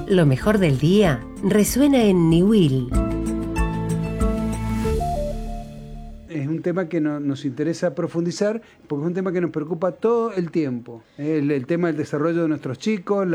Lo mejor del día resuena en Niwil. Es un tema que nos interesa profundizar porque es un tema que nos preocupa todo el tiempo. El tema del desarrollo de nuestros chicos,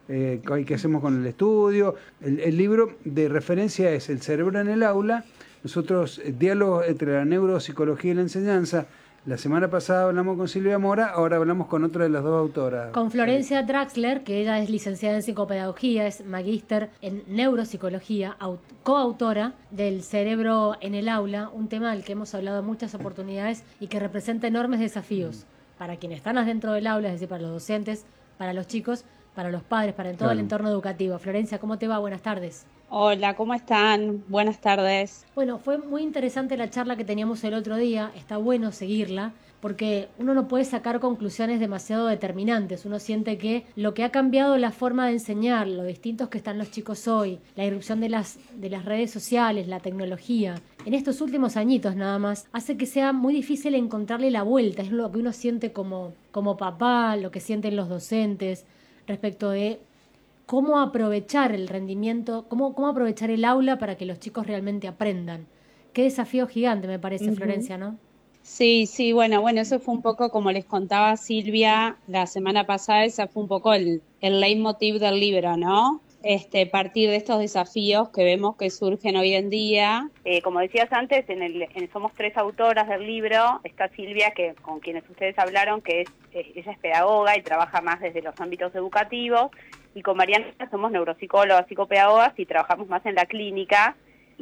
qué hacemos con el estudio. El libro de referencia es El cerebro en el aula. Nosotros, diálogo entre la neuropsicología y la enseñanza. La semana pasada hablamos con Silvia Mora, ahora hablamos con otra de las dos autoras. Con Florencia Draxler, que ella es licenciada en psicopedagogía, es magíster en neuropsicología, coautora del cerebro en el aula, un tema del que hemos hablado en muchas oportunidades y que representa enormes desafíos para quienes están adentro del aula, es decir, para los docentes, para los chicos, para los padres, para todo el entorno educativo. Florencia, ¿cómo te va? Buenas tardes. Hola, ¿cómo están? Buenas tardes. Bueno, fue muy interesante la charla que teníamos el otro día, está bueno seguirla, porque uno no puede sacar conclusiones demasiado determinantes. Uno siente que lo que ha cambiado la forma de enseñar, lo distintos que están los chicos hoy, la irrupción de las redes sociales, la tecnología, en estos últimos añitos nada más, hace que sea muy difícil encontrarle la vuelta. Es lo que uno siente como papá, lo que sienten los docentes respecto de cómo aprovechar el rendimiento, cómo aprovechar el aula para que los chicos realmente aprendan. Qué desafío gigante me parece, Florencia, ¿no? Sí, bueno, eso fue un poco como les contaba Silvia la semana pasada, ese fue un poco el leitmotiv del libro, ¿no? Partir de estos desafíos que vemos que surgen hoy en día. Como decías antes, somos 3 autoras del libro. Está Silvia, que con quienes ustedes hablaron, que ella es pedagoga y trabaja más desde los ámbitos educativos, y con Mariana somos neuropsicólogas, psicopedagogas y trabajamos más en la clínica,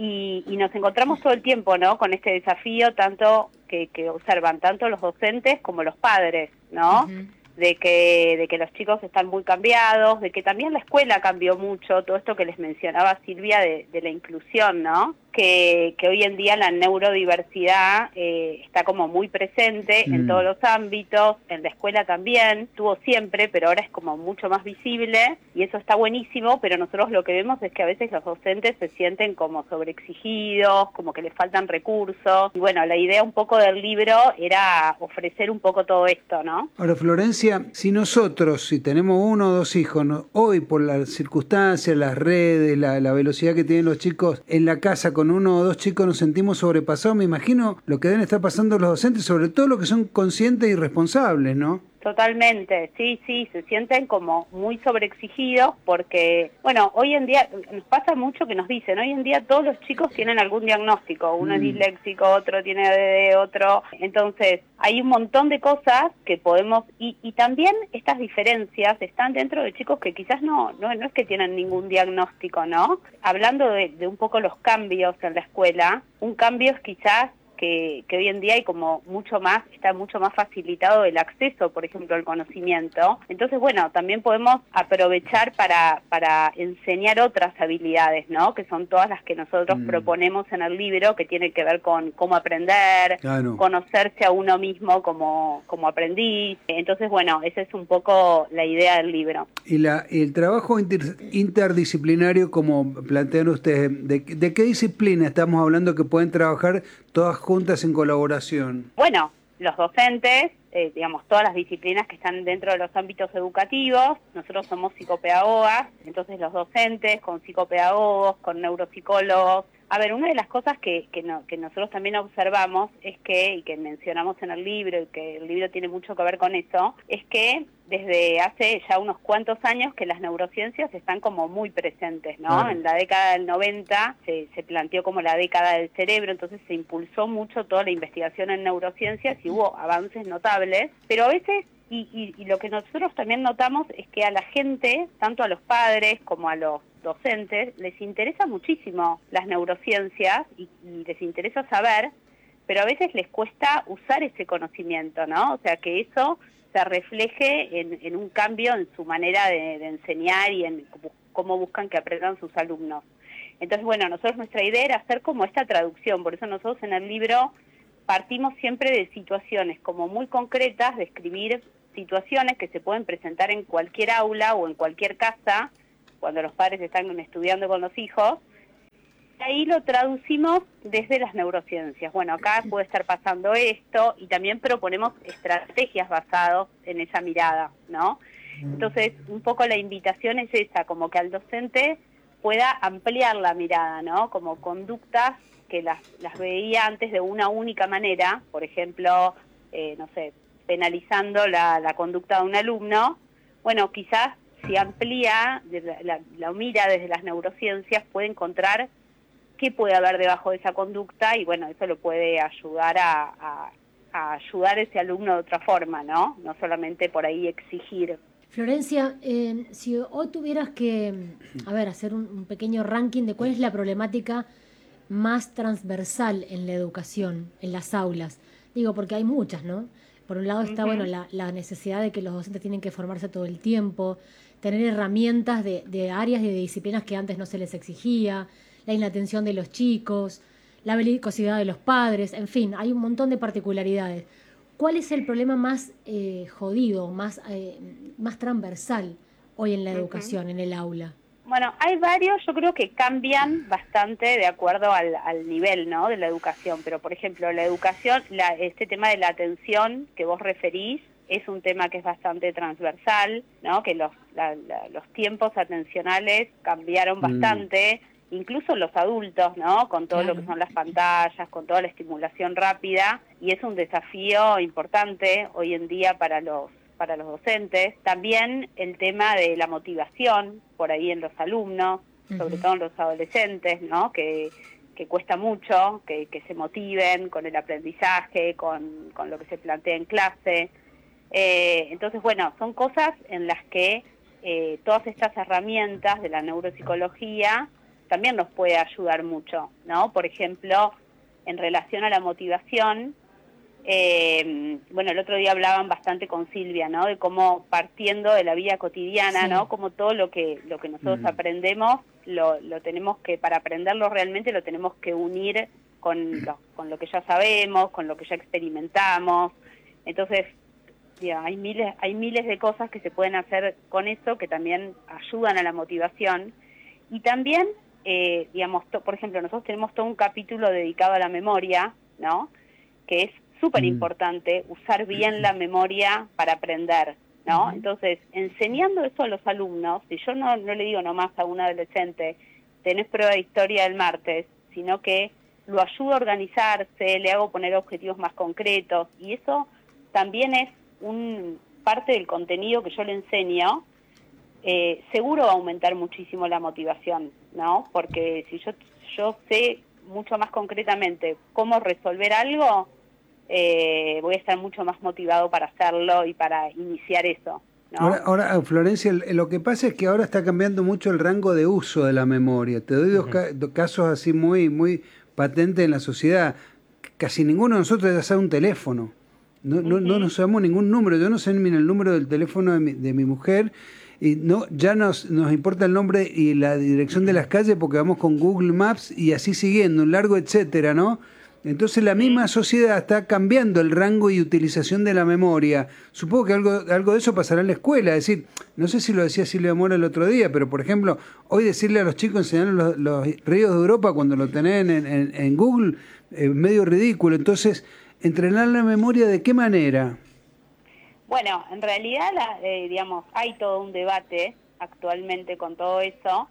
y nos encontramos todo el tiempo, ¿no?, con este desafío, tanto que observan tanto los docentes como los padres, ¿no? Uh-huh. de que los chicos están muy cambiados, de que también la escuela cambió mucho, todo esto que les mencionaba Silvia de la inclusión, ¿no? Que hoy en día la neurodiversidad está como muy presente en todos los ámbitos, en la escuela también, estuvo siempre, pero ahora es como mucho más visible, y eso está buenísimo, pero nosotros lo que vemos es que a veces los docentes se sienten como sobreexigidos, como que les faltan recursos, y bueno, la idea un poco del libro era ofrecer un poco todo esto, ¿no? Ahora, Florencia, si tenemos 1 o 2 hijos, ¿no?, hoy por las circunstancias, las redes, la velocidad que tienen los chicos en la casa, con 1 o 2 chicos nos sentimos sobrepasados. Me imagino lo que deben estar pasando los docentes, sobre todo los que son conscientes y responsables, ¿no? Totalmente, sí, se sienten como muy sobreexigidos porque, bueno, hoy en día nos pasa mucho que nos dicen, hoy en día todos los chicos tienen algún diagnóstico, uno es disléxico, otro tiene ADD, otro, entonces hay un montón de cosas que podemos, y también estas diferencias están dentro de chicos que quizás no es que tienen ningún diagnóstico, ¿no? Hablando de un poco los cambios en la escuela, un cambio es quizás que hoy en día hay como está mucho más facilitado el acceso, por ejemplo, al conocimiento. Entonces, bueno, también podemos aprovechar para enseñar otras habilidades, ¿no? Que son todas las que nosotros proponemos en el libro, que tienen que ver con cómo aprender, claro, conocerse a uno mismo como aprendiz. Entonces, bueno, esa es un poco la idea del libro. Y el trabajo interdisciplinario, como plantean ustedes, ¿de qué disciplina estamos hablando que pueden trabajar todas juntas en colaboración? Bueno, los docentes, digamos, todas las disciplinas que están dentro de los ámbitos educativos. Nosotros somos psicopedagogas, entonces los docentes con psicopedagogos, con neuropsicólogos. A ver, una de las cosas que nosotros también observamos es y que mencionamos en el libro, y que el libro tiene mucho que ver con eso, es que desde hace ya unos cuantos años que las neurociencias están como muy presentes, ¿no? Claro. En la década del 90 se planteó como la década del cerebro, entonces se impulsó mucho toda la investigación en neurociencias y hubo avances notables, pero a veces, y lo que nosotros también notamos es que a la gente, tanto a los padres como a los docentes, les interesa muchísimo las neurociencias y les interesa saber, pero a veces les cuesta usar ese conocimiento, ¿no? O sea, que eso se refleje en un cambio en su manera de enseñar y en cómo buscan que aprendan sus alumnos. Entonces, bueno, nuestra idea era hacer como esta traducción, por eso nosotros en el libro partimos siempre de situaciones como muy concretas, de escribir situaciones que se pueden presentar en cualquier aula o en cualquier casa, cuando los padres están estudiando con los hijos. Ahí lo traducimos desde las neurociencias. Bueno, acá puede estar pasando esto, y también proponemos estrategias basadas en esa mirada, ¿no? Entonces, un poco la invitación es esa, como que al docente pueda ampliar la mirada, ¿no? Como conductas que las veía antes de una única manera, por ejemplo, no sé, penalizando la conducta de un alumno. Bueno, quizás si amplía, la mira desde las neurociencias, puede encontrar qué puede haber debajo de esa conducta y bueno, eso lo puede ayudar a ayudar a ese alumno de otra forma, ¿no? No solamente por ahí exigir. Florencia, si hoy tuvieras que, hacer un pequeño ranking de cuál es la problemática más transversal en la educación, en las aulas. Digo, porque hay muchas, ¿no? Por un lado está, bueno, la necesidad de que los docentes tienen que formarse todo el tiempo, tener herramientas de áreas y de disciplinas que antes no se les exigía, la inatención de los chicos, la belicosidad de los padres, en fin, hay un montón de particularidades. ¿Cuál es el problema más jodido, más transversal hoy en la educación, en el aula? Bueno, hay varios, yo creo que cambian bastante de acuerdo al nivel, ¿no?, de la educación, pero por ejemplo, la educación, este tema de la atención que vos referís, es un tema que es bastante transversal, ¿no?, que los tiempos atencionales cambiaron bastante, incluso los adultos, ¿no?, con todo lo que son las pantallas, con toda la estimulación rápida, y es un desafío importante hoy en día para los docentes. También el tema de la motivación, por ahí en los alumnos, sobre todo en los adolescentes, ¿no?, que cuesta mucho, que se motiven con el aprendizaje, con lo que se plantea en clase. Entonces, bueno, son cosas en las que todas estas herramientas de la neuropsicología también nos puede ayudar mucho, ¿no? Por ejemplo, en relación a la motivación, bueno, el otro día hablaban bastante con Silvia, ¿no?, de cómo partiendo de la vida cotidiana, ¿no?, como todo lo que nosotros aprendemos, lo tenemos que, para aprenderlo realmente, lo tenemos que unir con lo que ya sabemos, con lo que ya experimentamos. Entonces, hay miles de cosas que se pueden hacer con eso que también ayudan a la motivación. Y también, por ejemplo, nosotros tenemos todo un capítulo dedicado a la memoria, ¿no?, que es súper importante usar bien la memoria para aprender, ¿no? Entonces, enseñando eso a los alumnos, si yo no le digo nomás a un adolescente, tenés prueba de historia el martes, sino que lo ayudo a organizarse, le hago poner objetivos más concretos, y eso también es parte del contenido que yo le enseño, seguro va a aumentar muchísimo la motivación, ¿no? Porque si yo sé mucho más concretamente cómo resolver algo, voy a estar mucho más motivado para hacerlo y para iniciar eso, ¿no? Ahora, Florencia, lo que pasa es que ahora está cambiando mucho el rango de uso de la memoria. Te doy dos casos así muy patentes en la sociedad. Casi ninguno de nosotros ya sabe un teléfono. No sabemos ningún número. Yo no sé ni el número del teléfono de mi mujer. Y ya nos importa el nombre y la dirección de las calles porque vamos con Google Maps y así siguiendo, un largo etcétera, ¿no? Entonces la misma sociedad está cambiando el rango y utilización de la memoria. Supongo que algo de eso pasará en la escuela. Es decir, no sé si lo decía Silvia Mora el otro día, pero por ejemplo, hoy decirle a los chicos enseñar los ríos de Europa cuando lo tenés en Google es medio ridículo. Entonces, ¿entrenar la memoria de qué manera? Bueno, en realidad, hay todo un debate actualmente con todo eso,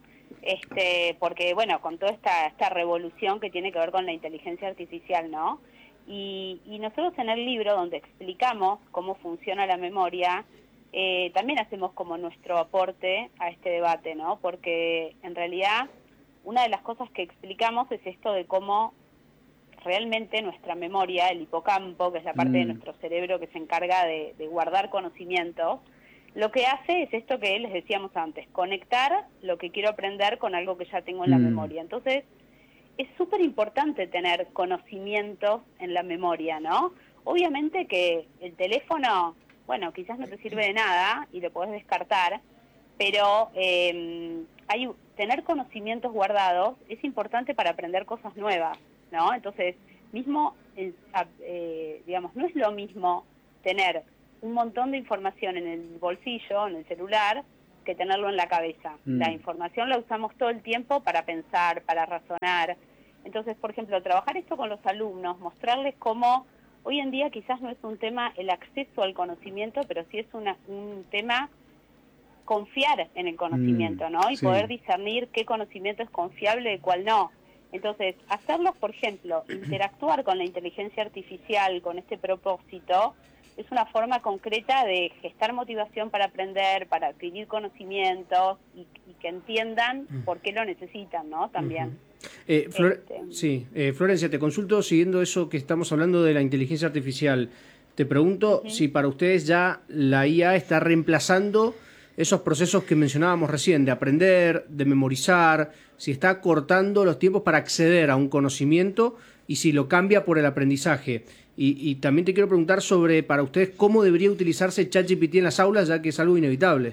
porque, bueno, con toda esta revolución que tiene que ver con la inteligencia artificial, ¿no? Y nosotros en el libro, donde explicamos cómo funciona la memoria, también hacemos como nuestro aporte a este debate, ¿no? Porque, en realidad, una de las cosas que explicamos es esto de cómo realmente nuestra memoria, el hipocampo, que es la parte de nuestro cerebro que se encarga de guardar conocimientos, lo que hace es esto que les decíamos antes, conectar lo que quiero aprender con algo que ya tengo en la memoria. Entonces, es súper importante tener conocimientos en la memoria, ¿no? Obviamente que el teléfono, bueno, quizás no te sirve de nada y lo podés descartar, pero tener conocimientos guardados es importante para aprender cosas nuevas, ¿no? Entonces, no es lo mismo tener un montón de información en el bolsillo, en el celular, que tenerlo en la cabeza. La información la usamos todo el tiempo para pensar, para razonar. Entonces, por ejemplo, trabajar esto con los alumnos, mostrarles cómo hoy en día quizás no es un tema el acceso al conocimiento, pero sí es un tema confiar en el conocimiento, ¿no? Y sí. poder discernir qué conocimiento es confiable y cuál no. Entonces, hacerlos, por ejemplo, interactuar con la inteligencia artificial con este propósito, es una forma concreta de gestar motivación para aprender, para adquirir conocimientos y que entiendan por qué lo necesitan, ¿no? También. Florencia, te consulto siguiendo eso que estamos hablando de la inteligencia artificial. Te pregunto si para ustedes ya la IA está reemplazando esos procesos que mencionábamos recién, de aprender, de memorizar, si está cortando los tiempos para acceder a un conocimiento y si lo cambia por el aprendizaje. Y también te quiero preguntar sobre, para ustedes, cómo debería utilizarse ChatGPT en las aulas, ya que es algo inevitable.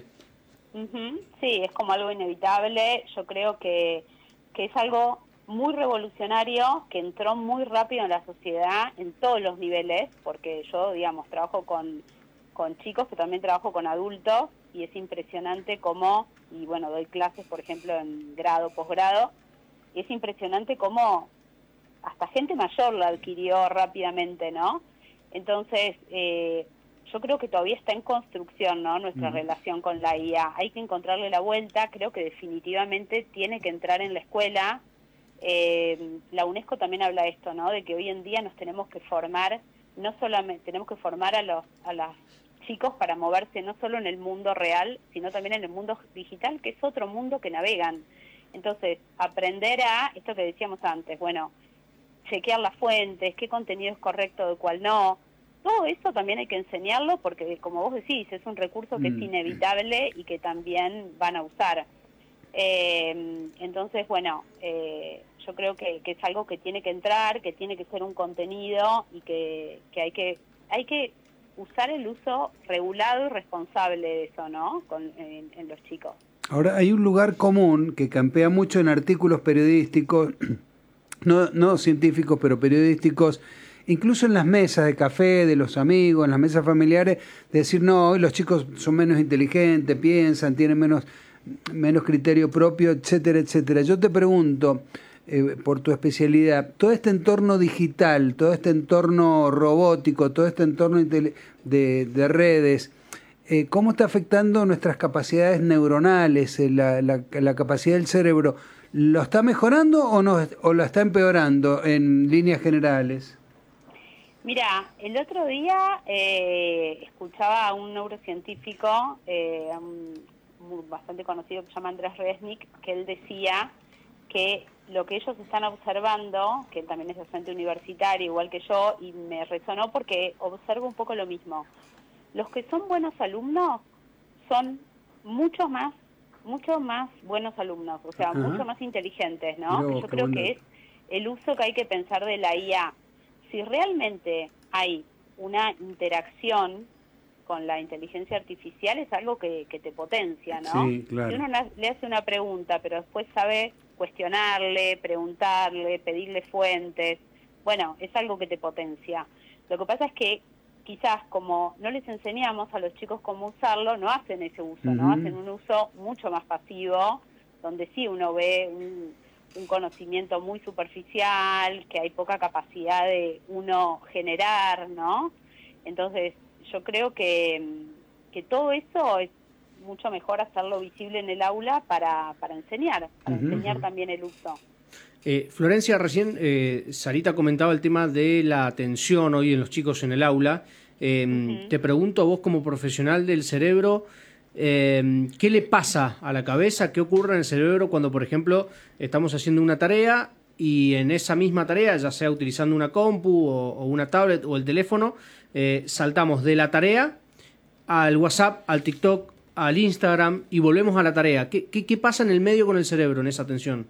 Sí, es como algo inevitable. Yo creo que es algo muy revolucionario, que entró muy rápido en la sociedad, en todos los niveles, porque yo, digamos, trabajo con chicos, pero también trabajo con adultos, y es impresionante cómo, y bueno, doy clases, por ejemplo, en grado, posgrado, y es impresionante cómo hasta gente mayor lo adquirió rápidamente, ¿no? Entonces, yo creo que todavía está en construcción, ¿no?, nuestra relación con la IA. Hay que encontrarle la vuelta. Creo que definitivamente tiene que entrar en la escuela. La UNESCO también habla de esto, ¿no?, de que hoy en día nos tenemos que formar, no solamente tenemos que formar a los chicos para moverse no solo en el mundo real, sino también en el mundo digital, que es otro mundo que navegan. Entonces, aprender a esto que decíamos antes, bueno, chequear las fuentes, qué contenido es correcto, de cuál no. Todo eso también hay que enseñarlo porque, como vos decís, es un recurso que es inevitable y que también van a usar. Entonces, bueno, yo creo que es algo que tiene que entrar, que tiene que ser un contenido y que hay que usar el uso regulado y responsable de eso, ¿no?, en los chicos. Ahora, hay un lugar común que campea mucho en artículos periodísticos, no científicos, pero periodísticos, incluso en las mesas de café de los amigos, en las mesas familiares, de decir, no, hoy los chicos son menos inteligentes, piensan, tienen menos criterio propio, etcétera, etcétera. Yo te pregunto, por tu especialidad, todo este entorno digital, todo este entorno robótico, todo este entorno de redes, ¿cómo está afectando nuestras capacidades neuronales, la capacidad del cerebro? ¿Lo está mejorando o lo está empeorando en líneas generales? Mira, el otro día escuchaba a un neurocientífico bastante conocido que se llama Andrés Resnick, que él decía que lo que ellos están observando, que él también es docente universitario igual que yo, y me resonó porque observo un poco lo mismo. Los que son buenos alumnos son mucho más buenos alumnos, o sea, mucho más inteligentes, ¿no? Que yo creo que es el uso que hay que pensar de la IA. Si realmente hay una interacción con la inteligencia artificial, es algo que te potencia, ¿no? Sí, claro. Si uno le hace una pregunta, pero después sabe cuestionarle, preguntarle, pedirle fuentes, bueno, es algo que te potencia. Lo que pasa es que quizás como no les enseñamos a los chicos cómo usarlo, no hacen ese uso, ¿no? Hacen un uso mucho más pasivo, donde sí uno ve un conocimiento muy superficial, que hay poca capacidad de uno generar, ¿no? Entonces, yo creo que todo eso es mucho mejor hacerlo visible en el aula para enseñar también el uso. Florencia, recién Sarita comentaba el tema de la atención hoy en los chicos en el aula. Te pregunto a vos como profesional del cerebro, ¿qué le pasa a la cabeza? ¿Qué ocurre en el cerebro cuando, por ejemplo, estamos haciendo una tarea y en esa misma tarea, ya sea utilizando una compu o una tablet o el teléfono, saltamos de la tarea al WhatsApp, al TikTok, al Instagram y volvemos a la tarea? ¿Qué pasa en el medio con el cerebro en esa atención?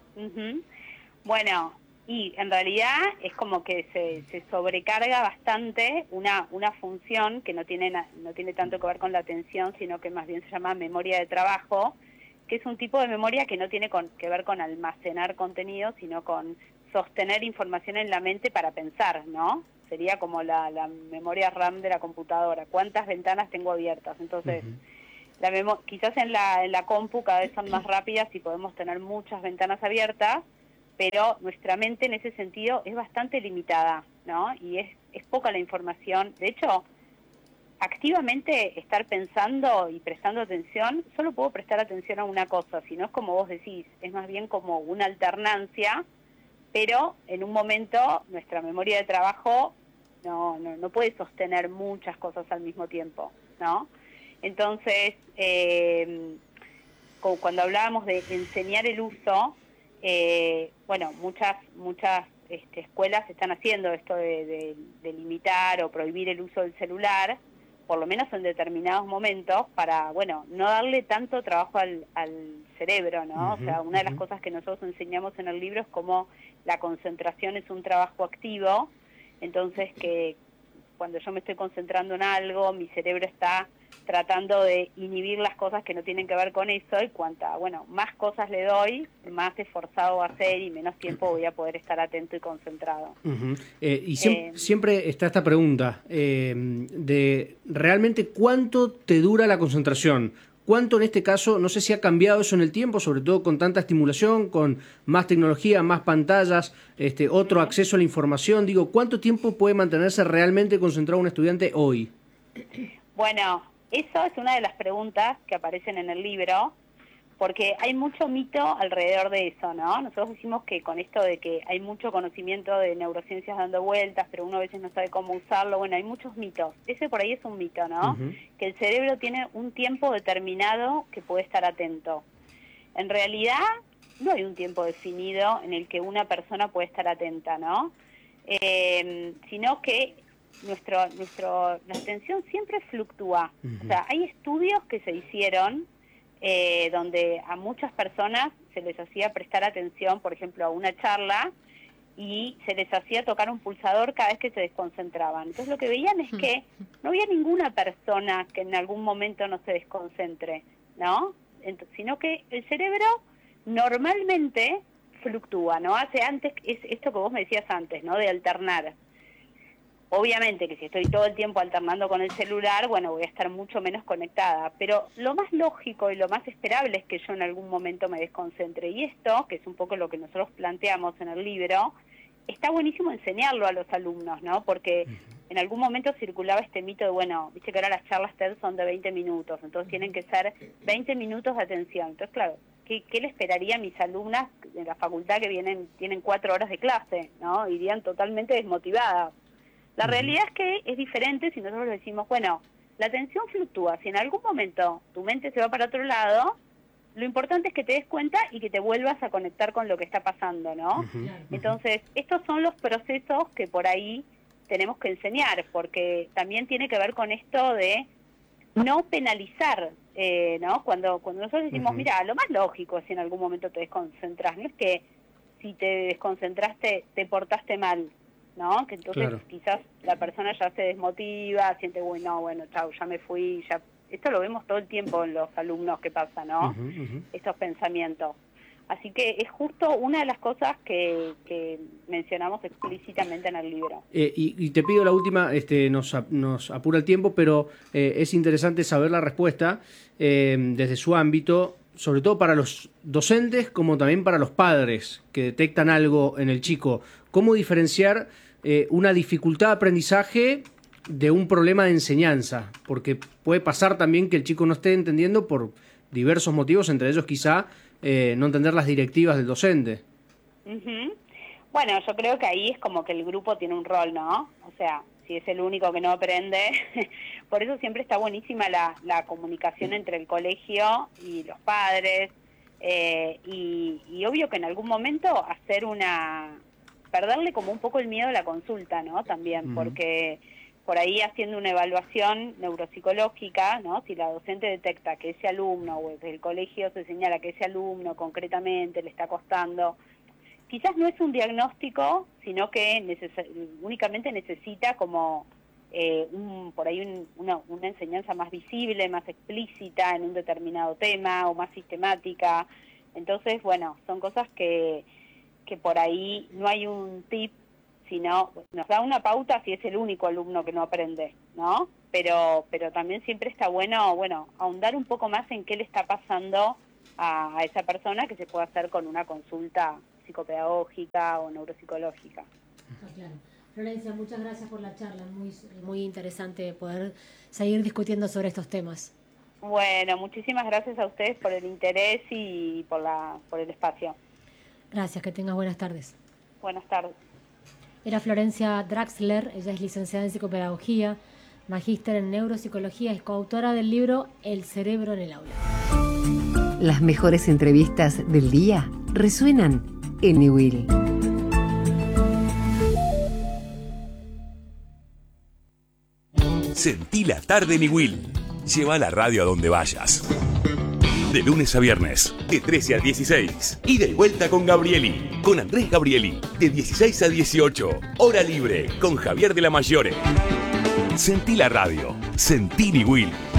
Bueno, y en realidad es como que se sobrecarga bastante una función que no tiene tanto que ver con la atención, sino que más bien se llama memoria de trabajo, que es un tipo de memoria que no tiene que ver con almacenar contenido, sino con sostener información en la mente para pensar, ¿no? Sería como la memoria RAM de la computadora. ¿Cuántas ventanas tengo abiertas? Entonces, quizás en la compu cada vez son más rápidas y podemos tener muchas ventanas abiertas, pero nuestra mente en ese sentido es bastante limitada, ¿no? Y es poca la información. De hecho, activamente estar pensando y prestando atención, solo puedo prestar atención a una cosa, si no es como vos decís, es más bien como una alternancia, pero en un momento nuestra memoria de trabajo no puede sostener muchas cosas al mismo tiempo, ¿no? Entonces, cuando hablábamos de enseñar el uso, bueno, muchas escuelas están haciendo esto de limitar o prohibir el uso del celular, por lo menos en determinados momentos, para, bueno, no darle tanto trabajo al cerebro, ¿no? O sea, una de las cosas que nosotros enseñamos en el libro es cómo la concentración es un trabajo activo, entonces que cuando yo me estoy concentrando en algo, mi cerebro está tratando de inhibir las cosas que no tienen que ver con eso, y más cosas le doy, más esforzado va a ser y menos tiempo voy a poder estar atento y concentrado. Y siempre está esta pregunta de realmente cuánto te dura la concentración. ¿Cuánto en este caso, no sé si ha cambiado eso en el tiempo, sobre todo con tanta estimulación, con más tecnología, más pantallas, otro acceso a la información? Digo, ¿cuánto tiempo puede mantenerse realmente concentrado un estudiante hoy? Bueno, eso es una de las preguntas que aparecen en el libro, porque hay mucho mito alrededor de eso, ¿no? Nosotros decimos que con esto de que hay mucho conocimiento de neurociencias dando vueltas, pero uno a veces no sabe cómo usarlo, bueno, hay muchos mitos. Ese por ahí es un mito, ¿no? Que el cerebro tiene un tiempo determinado que puede estar atento. En realidad, no hay un tiempo definido en el que una persona puede estar atenta, ¿no? Sino que la atención siempre fluctúa. O sea, hay estudios que se hicieron donde a muchas personas se les hacía prestar atención, por ejemplo, a una charla, y se les hacía tocar un pulsador cada vez que se desconcentraban. Entonces lo que veían es que no había ninguna persona que en algún momento no se desconcentre, ¿no? Sino que el cerebro normalmente fluctúa, ¿no? Hace antes, es esto que vos me decías antes, ¿no? De alternar. Obviamente que si estoy todo el tiempo alternando con el celular, bueno, voy a estar mucho menos conectada, pero lo más lógico y lo más esperable es que yo en algún momento me desconcentre. Y esto, que es un poco lo que nosotros planteamos en el libro, está buenísimo enseñarlo a los alumnos, ¿no? Porque en algún momento circulaba este mito de, bueno, viste que ahora las charlas TED son de 20 minutos, entonces tienen que ser 20 minutos de atención. Entonces, claro, ¿qué le esperaría a mis alumnas de la facultad que tienen 4 horas de clase, ¿no? Irían totalmente desmotivadas. La realidad es que es diferente si nosotros decimos, bueno, la atención fluctúa, si en algún momento tu mente se va para otro lado, lo importante es que te des cuenta y que te vuelvas a conectar con lo que está pasando, ¿no? Entonces, estos son los procesos que por ahí tenemos que enseñar, porque también tiene que ver con esto de no penalizar, ¿no? Cuando nosotros decimos, mira, lo más lógico es si en algún momento te desconcentras, no es que si te desconcentraste te portaste mal, ¿no? Que entonces quizás la persona ya se desmotiva, siente, bueno, chau, ya me fui, ya. Esto lo vemos todo el tiempo en los alumnos que pasa, ¿no? Estos pensamientos. Así que es justo una de las cosas que mencionamos explícitamente en el libro. Y te pido la última, nos apura el tiempo, pero es interesante saber la respuesta desde su ámbito, sobre todo para los docentes como también para los padres que detectan algo en el chico. ¿Cómo diferenciar una dificultad de aprendizaje de un problema de enseñanza? Porque puede pasar también que el chico no esté entendiendo por diversos motivos, entre ellos quizá no entender las directivas del docente. Bueno, yo creo que ahí es como que el grupo tiene un rol, ¿no? O sea, si es el único que no aprende, por eso siempre está buenísima la comunicación entre el colegio y los padres, y obvio que en algún momento perderle como un poco el miedo a la consulta, ¿no? También, porque por ahí haciendo una evaluación neuropsicológica, ¿no? Si la docente detecta que ese alumno, o el colegio se señala que ese alumno concretamente le está costando, quizás no es un diagnóstico, sino que únicamente necesita como por ahí una enseñanza más visible, más explícita en un determinado tema o más sistemática. Entonces, bueno, son cosas que por ahí no hay un tip, sino nos da una pauta si es el único alumno que no aprende, ¿no? Pero también siempre está bueno, ahondar un poco más en qué le está pasando a esa persona, que se puede hacer con una consulta psicopedagógica o neuropsicológica. Claro. Florencia, muchas gracias por la charla, muy interesante poder seguir discutiendo sobre estos temas. Bueno, muchísimas gracias a ustedes por el interés y por el espacio. Gracias, que tengas buenas tardes. Buenas tardes. Era Florencia Draxler, ella es licenciada en psicopedagogía, magíster en neuropsicología, es coautora del libro El cerebro en el aula. Las mejores entrevistas del día resuenan en Niwil. Sentí la tarde Niwil. Lleva la radio a donde vayas. De lunes a viernes, de 13 a 16. Ida y vuelta con Gabrieli. Con Andrés Gabrieli. De 16 a 18. Hora libre con Javier de la Maggiore. Sentí la radio. Sentí Niwil.